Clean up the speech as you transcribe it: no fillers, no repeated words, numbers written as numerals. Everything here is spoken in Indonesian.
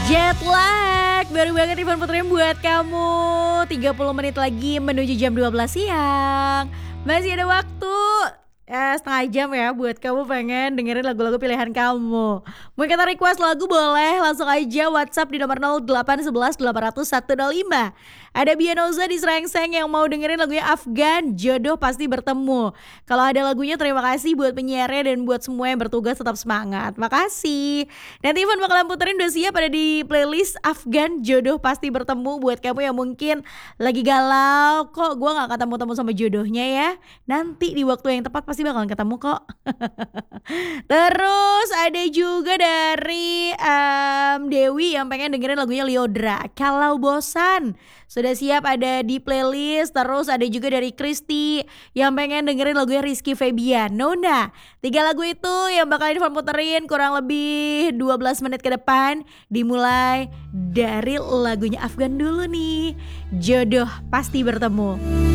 Jet lag, baru banget Ivan puterin buat kamu. 30 menit lagi menuju jam 12 siang. Masih ada waktu setengah jam ya buat kamu pengen dengerin lagu-lagu pilihan kamu. Mau kata request lagu boleh langsung aja WhatsApp di nomor 0811 800 105. Ada Bianoza di Serengseng yang mau dengerin lagunya Afgan, Jodoh Pasti Bertemu. Kalau ada lagunya terima kasih buat penyiarnya dan buat semua yang bertugas tetap semangat. Makasih. Nanti Ivan bakalan puterin udah siap ada di playlist Afgan, Jodoh Pasti Bertemu buat kamu yang mungkin lagi galau. Kok gue gak ketemu-temu sama jodohnya ya? Nanti di waktu yang tepat pasti bakalan ketemu kok. Terus ada juga dari Dewi yang pengen dengerin lagunya Liodra, Kalau Bosan. Sudah siap ada di playlist. Terus ada juga dari Kristi yang pengen dengerin lagunya Rizky Febian, Nona. 3 lagu itu yang bakal Ivan puterin kurang lebih 12 menit ke depan. Dimulai dari lagunya Afgan dulu nih, Jodoh Pasti Bertemu.